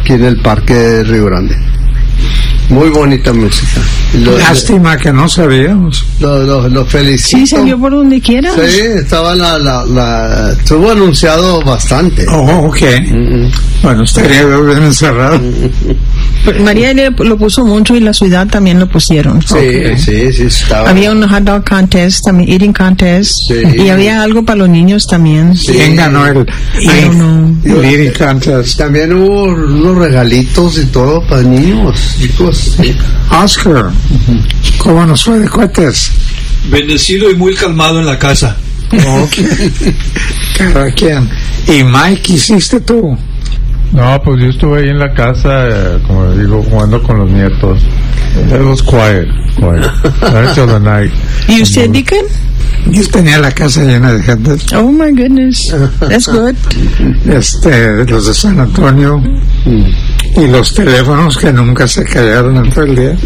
aquí en el Parque de Río Grande. Muy bonita música. Lástima que no sabíamos. Lo felicito. Sí, salió por donde quiera. Sí, estaba estuvo anunciado bastante. Oh, ok. Bueno, estaría bien encerrado. María lo puso mucho y la ciudad también lo pusieron. Sí, okay. sí, estaba. Había un hot dog contest, también eating contest, y había algo para los niños también. Sí. ¿Quién ganó el eating contest? También hubo unos regalitos y todo para niños, chicos. Sí. Oscar, ¿cómo nos fue de cohetes? Bendecido y muy calmado en la casa. Okay. Cada quien. ¿Y Mike, qué hiciste tú? No, pues yo estuve ahí en la casa, como digo, jugando con los nietos. It was quiet. Right till the night. ¿Y usted, Deacon? Yo tenía la casa llena de gente. Oh my goodness, that's good. Los de San Antonio y los teléfonos que nunca se callaron en todo el día.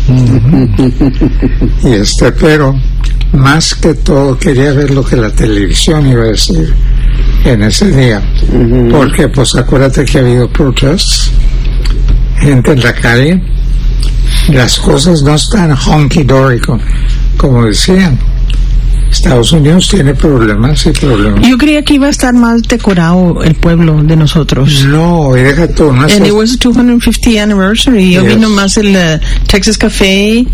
Y pero más que todo quería ver lo que la televisión iba a decir en ese día, porque pues acuérdate que ha habido protests, gente en la calle, las cosas no están honky-dory como decían. Estados Unidos tiene problemas y problemas. Yo creía que iba a estar más decorado el pueblo de nosotros. No, y deja tú. No, and it was the 250th anniversary. Yo vi nomás el Texas Café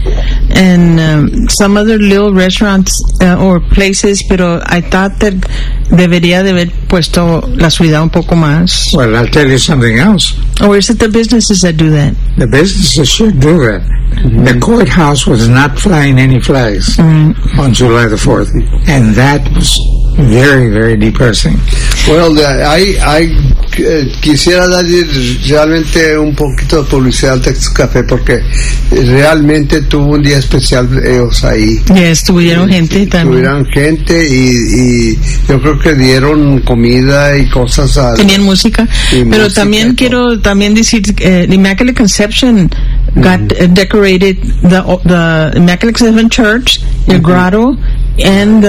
and some other little restaurants or places, pero I thought that debería de haber puesto la ciudad un poco más. Well, I'll tell you something else. Or is it the businesses that do that? The businesses should do that. The courthouse was not flying any flags on July the 4th, and that was very, very depressing. Well, quisiera darle realmente un poquito de publicidad al Texas Café porque realmente tuvo un día especial ellos ahí. Yes, tuvieron gente también. Tuvieron gente y yo creo que dieron comida y cosas. Tenían música, pero música, también quiero decir, the Immaculate Conception got decorated, the Immaculate Conception Church, el grotto, and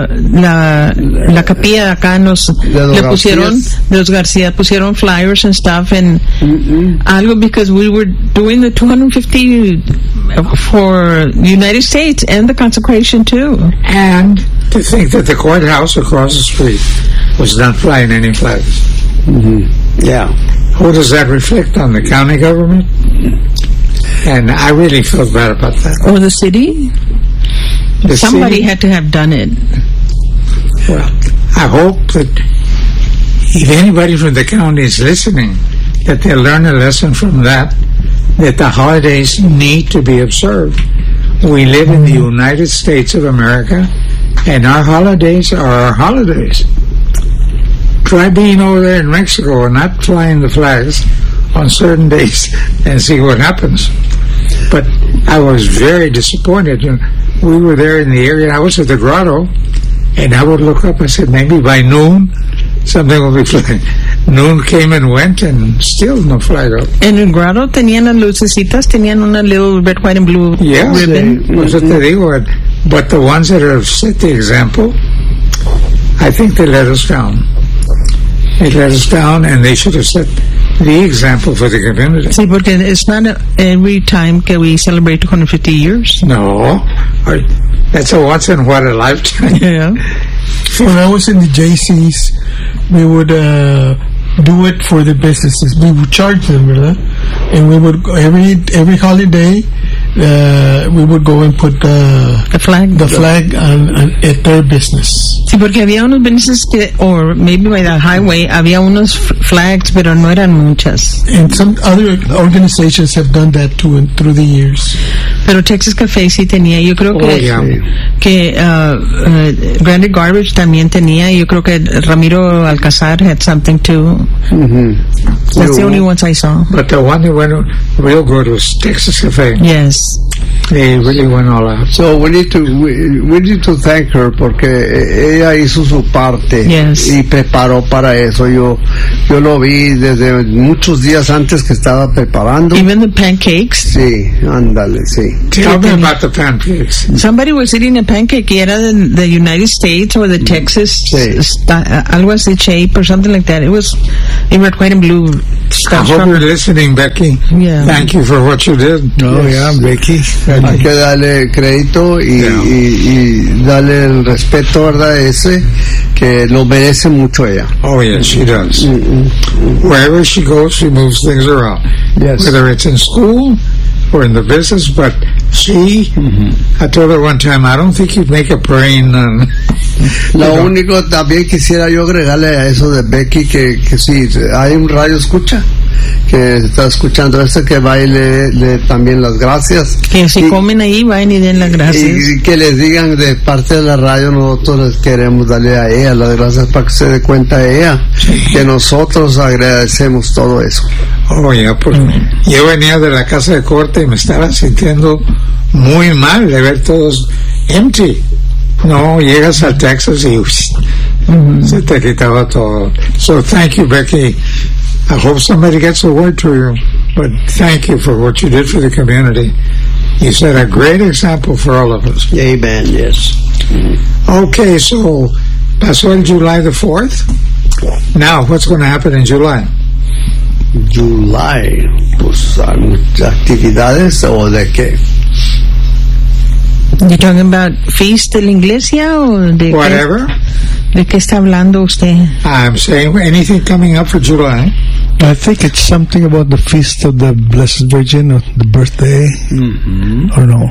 la capilla acá le pusieron de los García, pusieron flyers and stuff and algo, because we were doing the 250 for the United States and the consecration too. And to think that the courthouse across the street was not flying any flags. Yeah. Who does that reflect on? The county government? And I really felt bad about that. Or the city? Somebody had to have done it. Well, I hope that if anybody from the county is listening, that they'll learn a lesson from that the holidays need to be observed. We live in the United States of America, and our holidays are our holidays. Try being over there in Mexico and not flying the flags on certain days and see what happens. But I was very disappointed. We were there in the area. I was at the grotto, and I would look up. I said, maybe by noon, something will be flying. Noon came and went, and still no flag up. En el grotto tenían las lucecitas, tenían una little red, white, and blue ribbon. Pues te digo, but the ones that have set the example, I think they let us down. They let us down, and they should have set the example for the community. Sí, porque it's not every time que we celebrate 250 years. No, that's a once in a lifetime. Yeah. When I was in the JCs, we would do it for the businesses. We would charge them, ¿verdad? And we would every holiday we would go and put the flag at their business. Sí, porque había unos businesses que, or maybe by the highway, había unos flags, pero no eran muchas. And some other organizations have done that too through the years. Pero Texas Café sí tenía, yo creo que Granite Garbage también tenía, yo creo que Ramiro Alcázar had something too. That's the only ones I saw. But the one that went real good was Texas Café. Yes. They really went all out. So we need to thank her porque ella hizo su parte y preparó para eso. Yo lo vi desde muchos días antes que estaba preparando. Even the pancakes. Sí, ándale, sí. Tell me about the pancakes. Somebody was eating a pancake, y era the United States or the Texas, algo así, shape or something like that. It was in red, white, and blue. I hope you're listening, Becky. Yeah. Thank you for what you did. Oh, yeah, Becky. Hay que darle crédito y darle el respeto, ¿verdad? Ese que lo merece mucho ella. Oh, yes, she does. Wherever she goes, she moves things around. Yes. Whether it's in school or in the business, but she, I told her one time, I don't think you'd make a praying nun. Lo único, también quisiera yo agregarle a eso de Becky que si hay un radio escucha que está escuchando esto, que va y le también las gracias. Que si comen ahí, vayan y den las gracias. Y que les digan de parte de la radio, nosotros les queremos darle a ella las gracias para que se dé cuenta ella que nosotros agradecemos todo eso. Oh, ya, pues yo venía de la casa de corte y me estaba sintiendo muy mal de ver todos empty. No, llegas a Texas y se te quitaba todo. So thank you, Becky. I hope somebody gets a word to you, but thank you for what you did for the community. You set a great example for all of us. Amen, yes. Okay, so pasó el July the 4th. Now, what's going to happen in July? July, pues actividades o de qué? You talking about feast de la iglesia o de whatever? ¿De qué está hablando usted? I'm saying anything coming up for July. I think it's something about the feast of the Blessed Virgin, or the birthday, or no?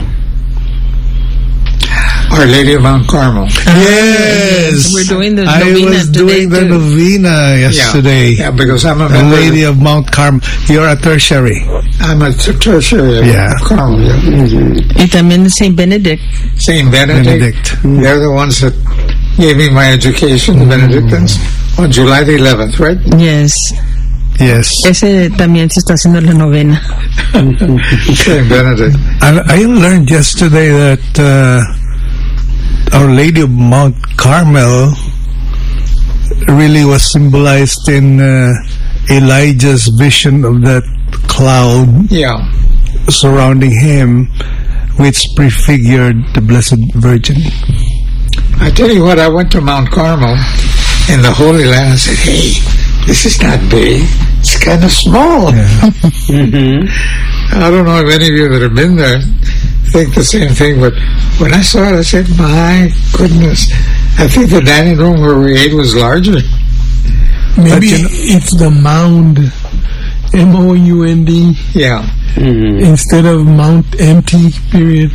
Our Lady of Mount Carmel. Yes, we're doing the novena. I was doing the novena yesterday. Yeah, because I'm a member. Lady of Mount Carmel. You're a tertiary. I'm a tertiary of Carmel. Y también de Saint Benedict. Saint Benedict. They're the ones that gave me my education, the Benedictines, on July the 11th, right? Yes. Yes. Ese también se está haciendo la novena. Saint Benedict. And I learned yesterday that Our Lady of Mount Carmel really was symbolized in Elijah's vision of that cloud surrounding him, which prefigured the Blessed Virgin. I tell you what, I went to Mount Carmel in the Holy Land and said, hey, this is not big. It's kind of small. Yeah. I don't know if any of you that have been there think the same thing, but when I saw it, I said, my goodness, I think the dining room where we ate was larger. Maybe it's the mound, M-O-U-N-D. Yeah. Instead of mount empty, period.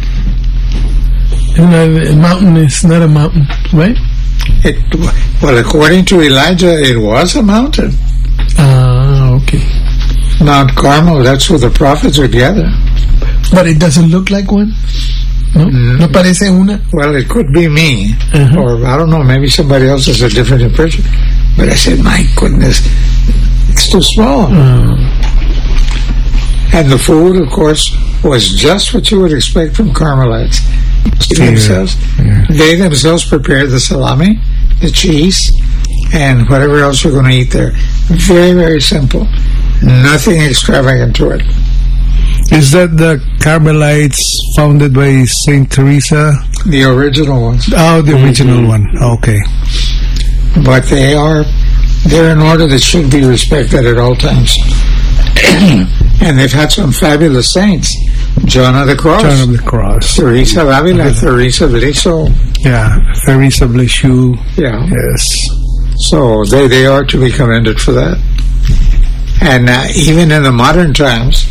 A mountain is not a mountain, right? Well, according to Elijah, it was a mountain. Okay. Mount Carmel, that's where the prophets would gather. But it doesn't look like one? No? ¿No parece una? Well, it could be me. Or, I don't know, maybe somebody else has a different impression. But I said, my goodness, it's too small. And the food, of course, was just what you would expect from Carmelites. They themselves prepared the salami, the cheese, and whatever else you're going to eat there. Very, very simple. Nothing extravagant to it. Is that the Carmelites founded by Saint Teresa? The original ones. Oh, the original one. Okay. But they're in order that should be respected at all times. And they've had some fabulous saints. John of the Cross. John of the Cross. Teresa of Avila. Teresa of Lisieux. Yeah, Teresa of Lisieux. Yeah. Yes. So they are to be commended for that. And even in the modern times,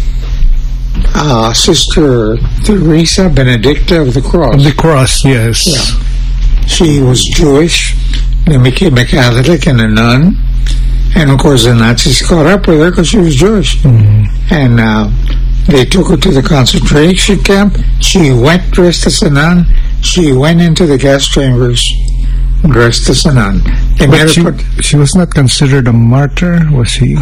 Sister Teresa Benedicta of the Cross. Of the Cross, yes. Yeah. She was Jewish, then became a Catholic and a nun. And of course the Nazis caught up with her because she was Jewish. And they took her to the concentration camp. She went dressed as a nun. She went into the gas chambers dressed as a nun. But she was not considered a martyr, was she?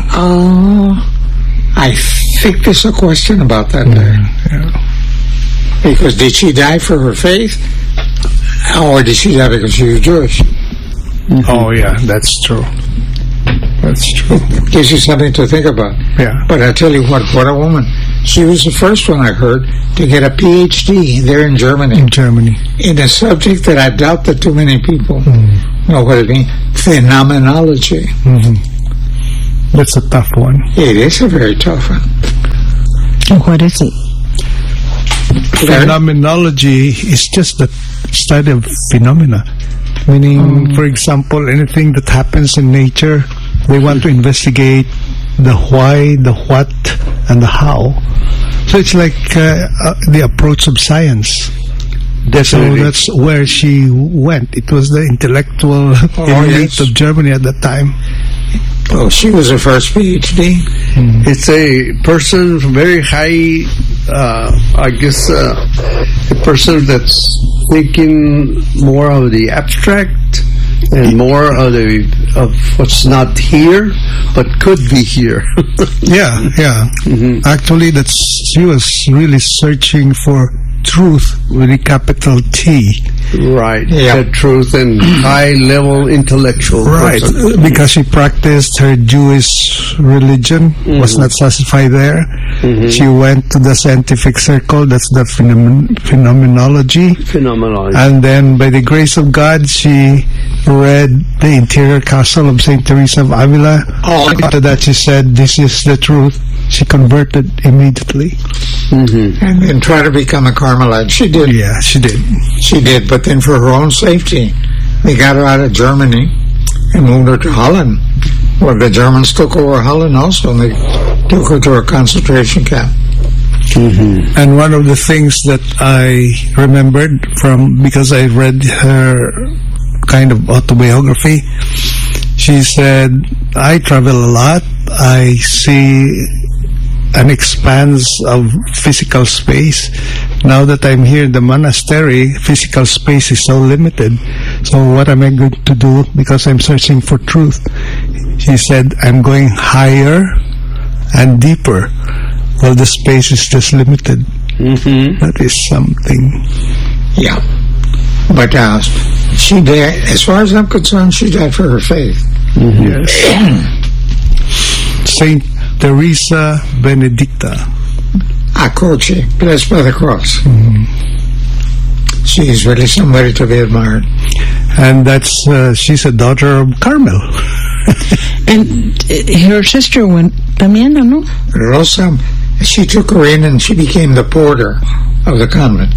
I think there's a question about that there. Yeah. Because did she die for her faith? Or did she die because she was Jewish? Oh, yeah, that's true. That's true. Gives you something to think about. Yeah. But I tell you what a woman. She was the first one I heard to get a PhD there in Germany. In Germany. In a subject that I doubt that too many people know what it means. Phenomenology. That's a tough one. It is a very tough one. What is it? Phenomenology is just the study of phenomena. Meaning, for example, anything that happens in nature, they want to investigate the why, the what, and the how. So it's like the approach of science. Definitely. So that's where she went. It was the intellectual elite of Germany at that time. Oh, she was her first PhD. It's a person very high, I guess, a person that's thinking more of the abstract and more of what's not here but could be here. Yeah. Actually, she was really searching for truth with a capital T. Right. Yeah. The truth and high level intellectual. Right, person. because she practiced her Jewish religion, was not satisfied there. She went to the scientific circle, that's the phenomenology. Phenomenology. And then, by the grace of God, she read the Interior Castle of St. Teresa of Avila. After that, she said, "This is the truth." She converted immediately. And then try to become a Carmelite. She did. Yeah, she did. She did, but then for her own safety, they got her out of Germany and moved her to Holland. Well, the Germans took over Holland also, and they took her to a concentration camp. And one of the things that I remembered because I read her kind of autobiography, she said, "I travel a lot. I see an expanse of physical space. Now that I'm here in the monastery, physical space is so limited. So what am I going to do? Because I'm searching for truth." She said, "I'm going higher and deeper. Well, the space is just limited." That is something. Yeah. But she died, as far as I'm concerned, she died for her faith. Yes. Saint Teresa Benedicta. A Croce, blessed by the cross. She is really somebody to be admired. And that's she's a daughter of Carmel. And her sister went también, ¿no? Rosa, she took her in and she became the porter of the convent.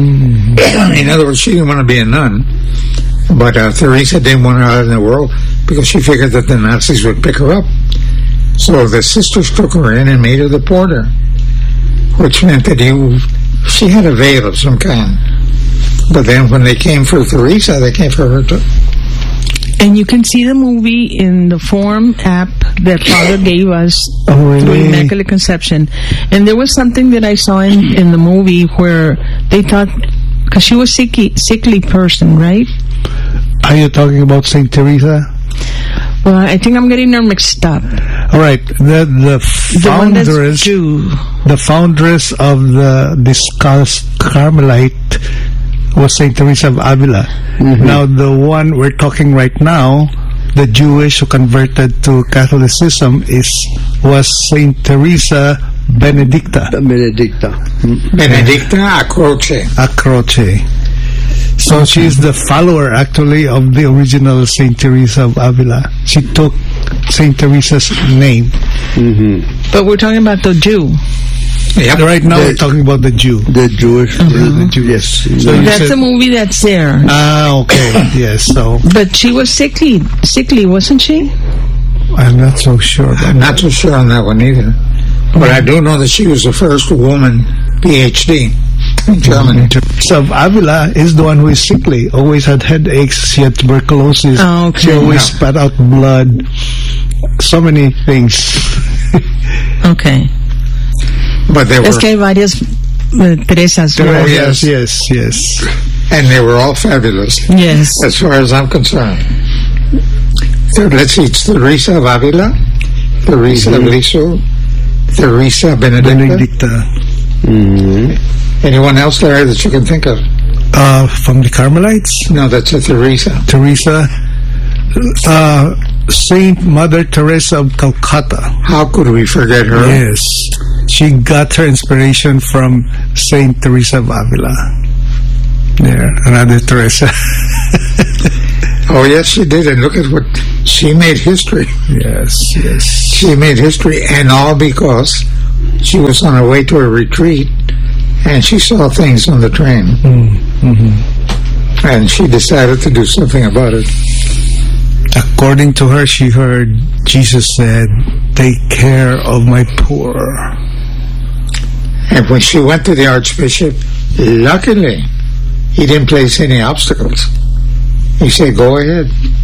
In other words, she didn't want to be a nun, but Teresa didn't want her out in the world because she figured that the Nazis would pick her up. So the sisters took her in and made her the porter, which meant that she had a veil of some kind. But then when they came for Teresa, they came for her too. And you can see the movie in the Forum app that Father gave us really? through Immaculate Conception. And there was something that I saw in the movie where they thought, because she was sickly person, right? Are you talking about Saint Teresa? Well, I think I'm getting her mixed up. All right, the foundress, the foundress of the discussed Carmelite was Saint Teresa of Avila. Now, the one we're talking right now, the Jewish who converted to Catholicism, was Saint Teresa Benedicta. Benedicta a Croce. A Croce. So she's the follower, actually, of the original Saint Teresa of Avila. She took Saint Teresa's name. But we're talking about the Jew. Yep. Right now, we're talking about the Jew. The Jewish. The Jew, yes. So that's the movie that's there. Ah, okay. Yes, so. But she was sickly, wasn't she? I'm not so sure. I'm not so sure on that one either. But I do know that she was the first woman PhD in Germany. So Avila is the one who is sickly, always had headaches, she had tuberculosis, she always spat out blood, so many things. Okay. But there were... Es que hay varias Teresas. Right? Yes. And they were all fabulous. Yes. As far as I'm concerned. So let's see, it's Teresa of Avila, Teresa of Lisieux, Teresa Benedicta. Anyone else there that you can think of? From the Carmelites? No, that's a Teresa. Saint Mother Teresa of Calcutta. How could we forget her? Yes. she got her inspiration from Saint Teresa of Avila. There, another Teresa. Oh, yes, she did. And look at what she made history. Yes. She made history, and all because she was on her way to a retreat, and she saw things on the train. And she decided to do something about it. According to her, she heard Jesus said, "Take care of my poor." And when she went to the Archbishop, luckily, he didn't place any obstacles. He said, "Go ahead."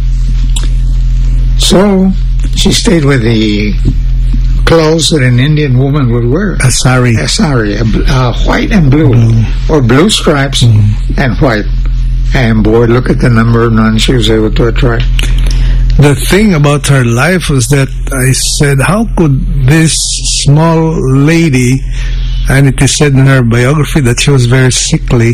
So she stayed with the clothes that an Indian woman would wear. A sari. A sari, white and blue. Or blue stripes and white. And boy, look at the number of nuns she was able to attract. The thing about her life was that I said, how could this small lady, and it is said in her biography that she was very sickly,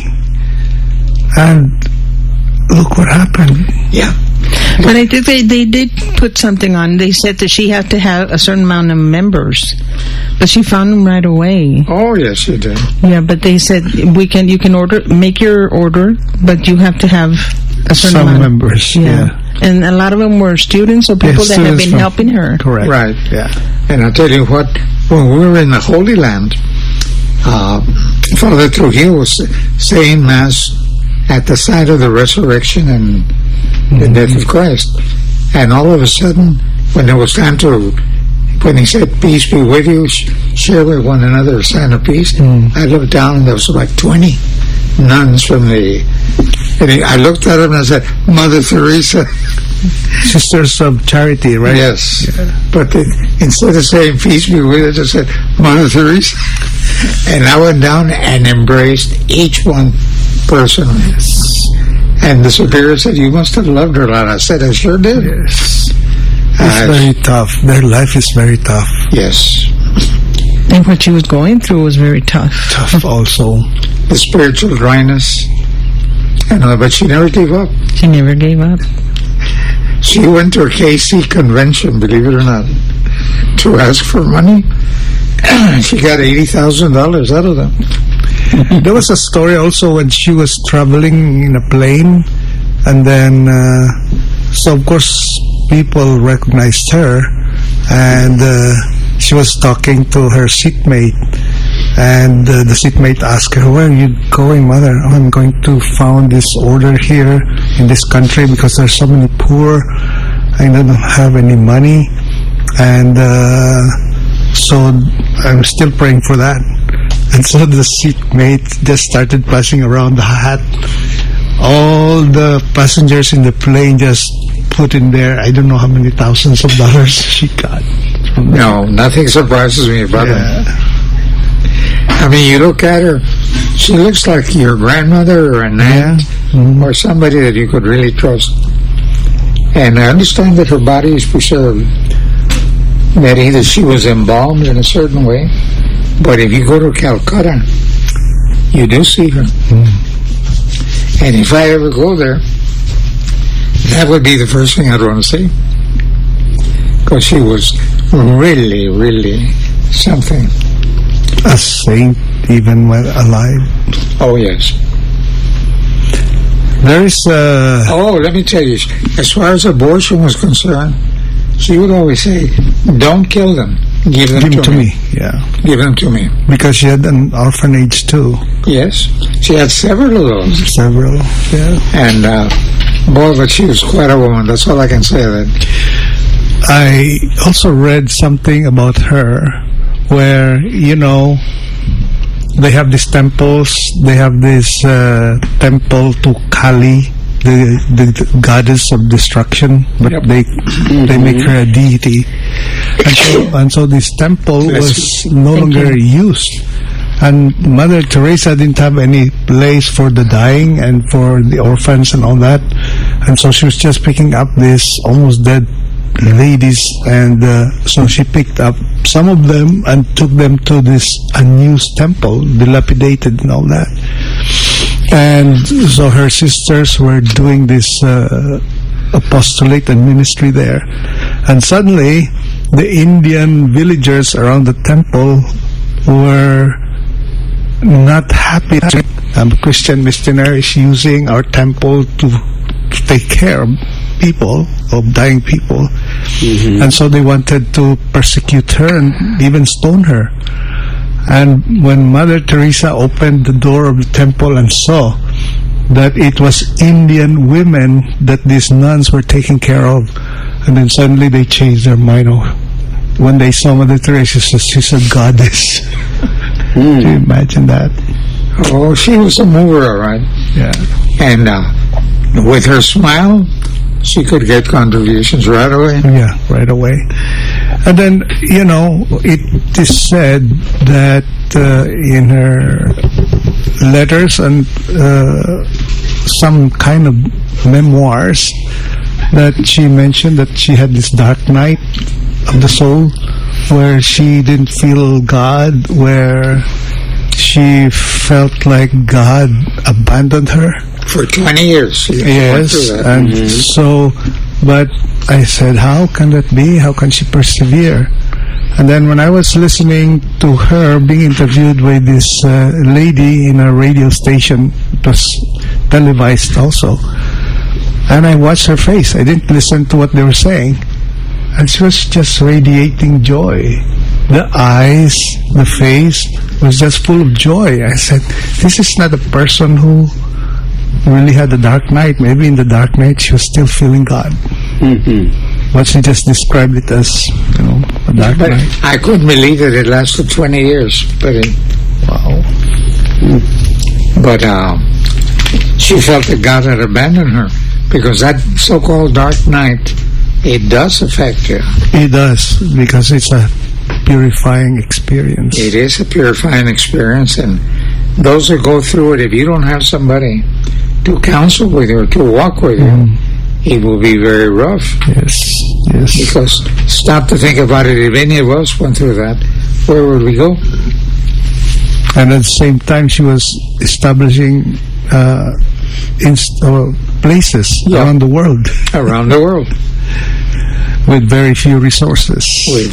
and look what happened. Yeah. But I think they did put something on. They said that she had to have a certain amount of members, but she found them right away. Oh, yes, she did. Yeah, but they said you can make your order, but you have to have a certain Some amount. members, yeah. And a lot of them were students or people that have been helping her. Correct. Right. Yeah. And I'll tell you what, when we were in the Holy Land, Father Trujillo was saying Mass at the site of the resurrection and the death of Christ. And all of a sudden, when it was time when he said, "Peace be with you, share with one another a sign of peace," I looked down and there was like 20 nuns from I looked at him and I said, "Mother Teresa." Sisters of Charity, right? Yes. Yeah. But instead of saying, "Peace be with you," I just said, "Mother Teresa." And I went down and embraced each one personally. And the superior said, "You must have loved her a lot." I said, "I sure did." Yes. It's very tough. Their life is very tough. Yes. And what she was going through was very tough. Tough also. The spiritual dryness. But she never gave up. She never gave up. She went to a KC convention, believe it or not, to ask for money. She got $80,000 out of them. There was a story also when she was traveling in a plane, and then so of course people recognized her, and she was talking to her seatmate, and the seatmate asked her, "Where are you going, mother?" "Oh, I'm going to found this order here in this country because there's so many poor. I don't have any money, and so I'm still praying for that." And so the seatmate just started passing around the hat. All the passengers in the plane just put in there, I don't know how many thousands of dollars she got. No, nothing surprises me about her. I mean, you look at her, she looks like your grandmother or an aunt or somebody that you could really trust. And I understand that her body is preserved, that either she was embalmed in a certain way, but if you go to Calcutta, you do see her. And if I ever go there, that would be the first thing I'd want to see. Because she was really, really something. A saint, even when alive. Oh, yes. There is Oh, let me tell you, as far as abortion was concerned, she would always say, "Don't kill them. Give them to me." Yeah. Give them to me. Because she had an orphanage too. Yes. She had several of those. Several, yeah. And, boy, but she was quite a woman. That's all I can say of that. I also read something about her where, they have these temples. They have this temple to Kali, the goddess of destruction, but they make her a deity. And so this temple was no longer used. And Mother Teresa didn't have any place for the dying and for the orphans and all that. And so she was just picking up these almost dead ladies, and so she picked up some of them and took them to this unused temple, dilapidated and all that. And so her sisters were doing this apostolate and ministry there. And suddenly the Indian villagers around the temple happy. Christian missionaries using our temple to take care of people, of dying people. And so they wanted to persecute her and even stone her. And when Mother Teresa opened the door of the temple and saw that it was Indian women that these nuns were taking care of, and then suddenly they changed their mind. When they saw Mother Teresa, she's a goddess. Can you imagine that? Oh, she was a mover, all right. Yeah. And with her smile, she could get contributions right away. Yeah, right away. And then, it is said that in her letters and some kind of memoirs that she mentioned that she had this dark night of the soul where she didn't feel God, where she felt like God abandoned her. For 20 years. Yes, and so, but I said, how can that be? How can she persevere? And then when I was listening to her being interviewed by this lady in a radio station, it was televised also, and I watched her face. I didn't listen to what they were saying, and she was just radiating joy. The eyes, the face was just full of joy. I said, this is not a person who really had a dark night. Maybe in the dark night she was still feeling God. But she just described it as, a dark night. I couldn't believe that it lasted 20 years. But Wow. But she felt that God had abandoned her, because that so-called dark night, it does affect you. It does, because it's a purifying experience. It is a purifying experience, and those that go through it, if you don't have somebody to counsel with you or to walk with you, it will be very rough. Yes. Because stop to think about it, if any of us went through that, where would we go? And at the same time, she was establishing places around the world. Around the world. With very few resources.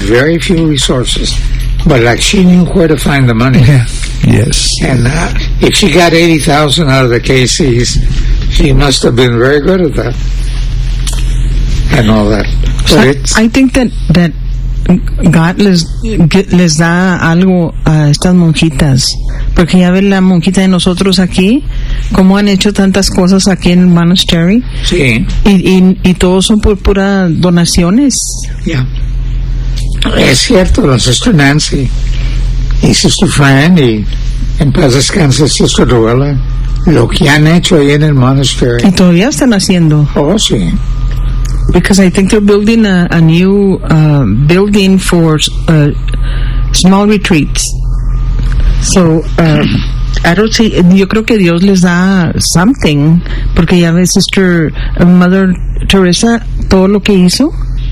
But like she knew where to find the money. Yeah. Yes. And if she got 80,000 out of the KCs, she must have been very good at that. And all that. I think that God les da algo a estas monjitas, porque ya ves la monjita de nosotros aquí, cómo han hecho tantas cosas aquí en el monastery. Sí. Y todos son por puras donaciones. Yeah. Es cierto, la Sister Nancy y Sister Fran y en paz descanse Sister Luella, lo que han hecho ahí en el monastery. Y todavía están haciendo. Oh, sí. Because I think they're building a new building for small retreats. So, I don't see, yo creo que Dios les da something, porque ya ves, Mother Teresa, todo lo que hizo.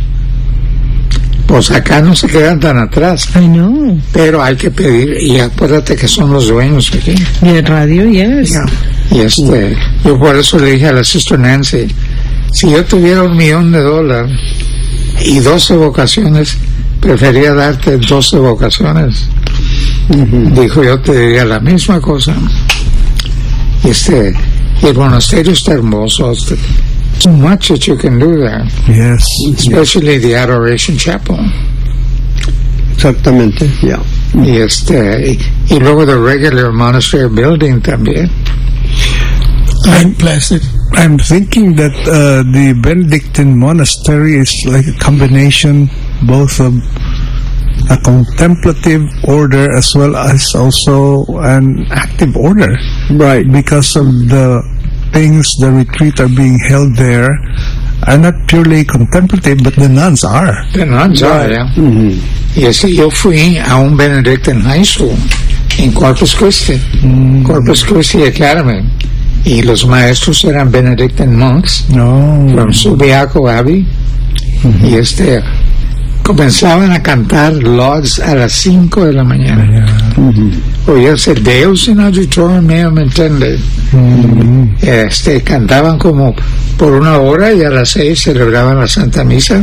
Pues acá no se quedan tan atrás. I know. Pero hay que pedir, y acuérdate que son los dueños aquí. Y el radio, yes. Yeah. Y yo por eso le dije a la Sister Nancy, si yo tuviera $1 million y 12 vocaciones, prefería darte 12 vocaciones. Dijo, yo te diría la misma cosa. Y el monasterio está hermoso. So much that you can do there. Yes. Especially the Adoration Chapel. Exactamente, yeah. Y luego the regular monastery building también. I'm thinking that the Benedictine monastery is like a combination both of a contemplative order as well as also an active order. Right. Because of the things the retreat are being held there are not purely contemplative, but the nuns are. The nuns are, yeah. Y yo fui a un Benedictine High School en Corpus Christi, Corpus Christi Academy. Y los maestros eran Benedictine monks from Subiaco Abbey. Y comenzaban a cantar lauds a las 5 de la mañana. Oíase Deus in auditorium meum intended. Cantaban como por 1 hora y a las 6 celebraban la Santa Misa.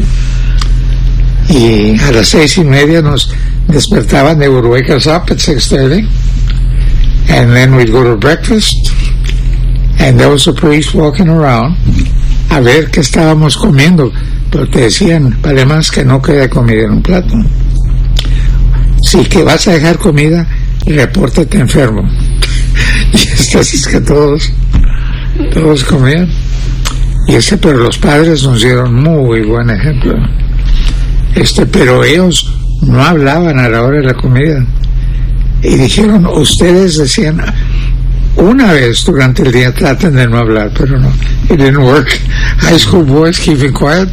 Y a las 6:30 nos despertaban. They would wake us up at 6:30. and then we'd go to breakfast, and there was a priest walking around a ver qué estábamos comiendo, pero te decían, vale más que no quede comida en un plato. Si que vas a dejar comida, repórtate enfermo. Y entonces que todos comían. Pero los padres nos dieron muy buen ejemplo. Pero ellos no hablaban a la hora de la comida. Y dijeron, ustedes decían, una vez durante el día traten de no hablar, pero no, it didn't work. High school boys keeping quiet,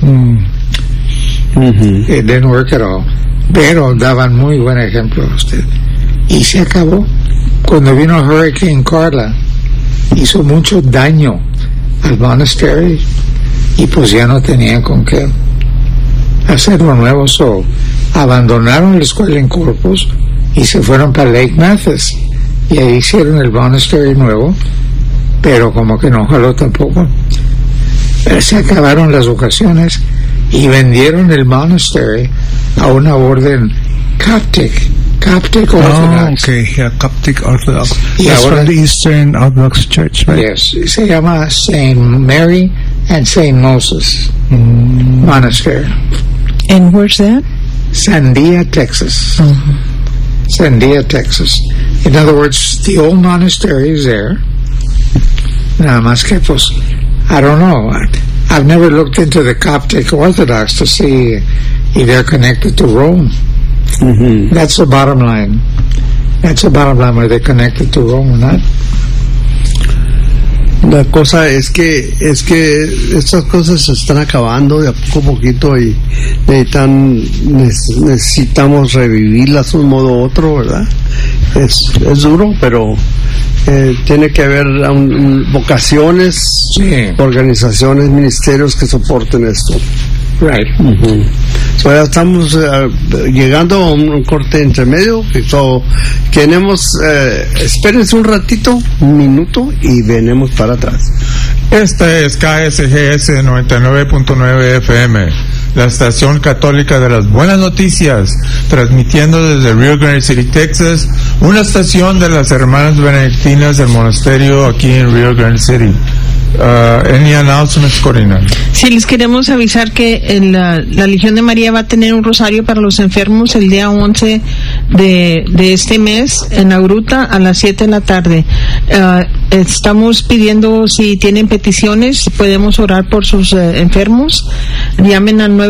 it didn't work at all. Pero daban muy buen ejemplo a usted. Y se acabó. Cuando vino Hurricane Carla, hizo mucho daño al monasterio y pues ya no tenían con qué hacerlo nuevo. So abandonaron la escuela en Corpus y se fueron para Lake Mathis y ahí hicieron el monasterio nuevo, pero como que no jaló tampoco. Pero se acabaron las ocasiones y vendieron el monasterio a una orden Coptic Orthodox. Okay, yeah, Coptic Orthodox. Yeah, from the Eastern Orthodox Church, right? Yes, se llama St. Mary and St. Moses Monastery. And where's that? Sandia, Texas. Sandia, Texas. In other words, the old monastery is there. Nada más que, pues, I don't know. I've never looked into the Coptic Orthodox to see if they're connected to Rome. That's the bottom line. That's the bottom line, where they're connected to Rome or not. La cosa es que estas cosas se están acabando de a poco a poquito y necesitamos revivirlas de un modo u otro, ¿verdad? Es duro, pero tiene que haber vocaciones, organizaciones, ministerios que soporten esto. Right. So ya estamos llegando a un corte intermedio. Tenemos, espérense un ratito, un minuto, y venimos para atrás. Esta es KSGS 99.9 FM, la estación católica de las buenas noticias, transmitiendo desde Rio Grande City, Texas, una estación de las hermanas benedictinas del monasterio aquí en Rio Grande City. Any announcements, Corina? Sí, les queremos avisar que la Legión de María va a tener un rosario para los enfermos el día 11 de este mes en la gruta a las 7 de la tarde. Estamos pidiendo, si tienen peticiones, podemos orar por sus enfermos. Llamen al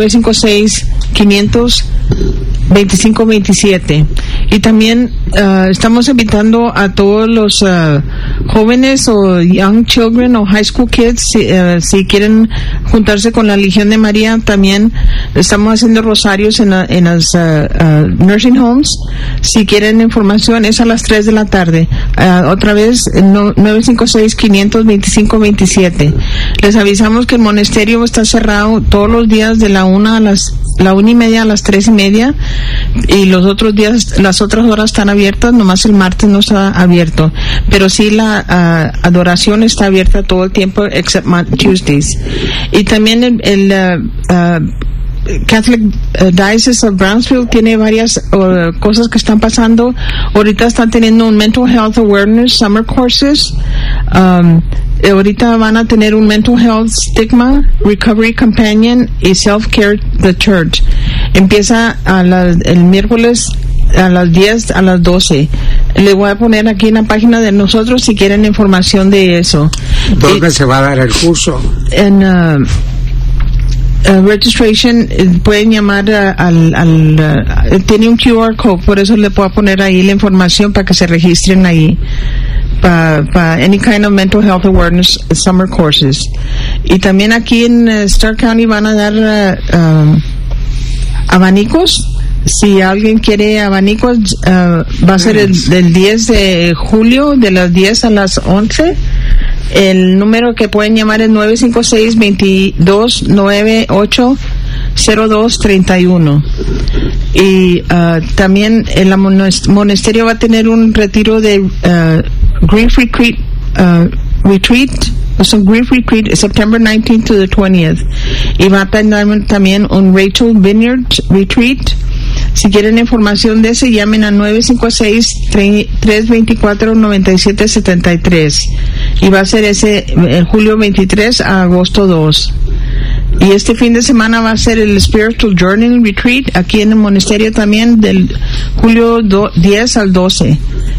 956-500-2527. Y también estamos invitando a todos los jóvenes o young children o high school kids, si quieren juntarse con la Legión de María. También estamos haciendo rosarios en las nursing homes. Si quieren información, es a las 3 de la tarde. Otra vez, 956-500-2527. Les avisamos que el monasterio está cerrado todos los días de la 1:30 a las 3:30, y los otros días, las otras horas están abiertas, nomás el martes no está abierto, pero sí la adoración está abierta todo el tiempo, except Tuesdays. Y también el Catholic Diocese of Brownsville tiene varias cosas que están pasando. Ahorita están teniendo un Mental Health Awareness Summer Courses. Ahorita van a tener un Mental Health Stigma Recovery Companion y Self Care the Church. Empieza el miércoles a las 10 a las 12. Le voy a poner aquí en la página de nosotros si quieren información de eso. ¿Dónde se va a dar el curso? En registration, pueden llamar tiene un QR code, por eso le puedo poner ahí la información para que se registren ahí para any kind of mental health awareness summer courses. Y también aquí en Stark County van a dar abanicos. Si alguien quiere abanicos, va a ser el 10 de julio de las 10 a las 11. El número que pueden llamar es 956-2298-0231. Y también el monasterio va a tener un retiro de Grief Retreat, Grief Retreat, September 19th to the 20th. Y va a tener también un Rachel Vineyard Retreat Si quieren información de ese, llamen a 956-324-9773. Y va a ser ese julio 23 a agosto 2. Y este fin de semana va a ser el Spiritual Journey Retreat aquí en el monasterio también, del julio 10 al 12.